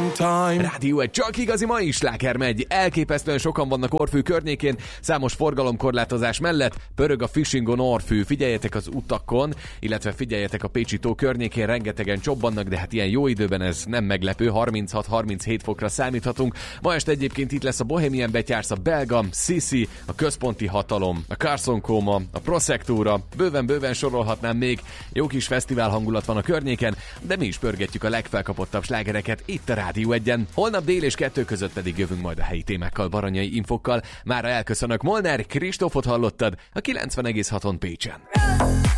Rádió egy csak igazi mai is sláger megy. Elképesztően sokan vannak Orfű környékén, számos forgalomkorlátozás mellett pörög a Fishingon Orfű. Figyeljetek az utakon, illetve figyeljetek a Pécsi tó környékén, rengetegen csobbannak, de hát ilyen jó időben ez nem meglepő, 36-37 fokra számíthatunk. Ma este egyébként itt lesz a Bohemian Betyársz, a Belga, Sissi, a Központi Hatalom, a Carson Coma, a Prosectura, bőven sorolhatnám még. Jó kis fesztivál hangulat van a környéken, de mi is pörgetjük a legfelkapottabb slágereket itt a Rádió Egyen. Holnap dél és 2 között pedig jövünk majd a helyi témákkal, baranyai infokkal. Mára elköszönök, Molnár Kristófot hallottad a 90,6-on Pécsen.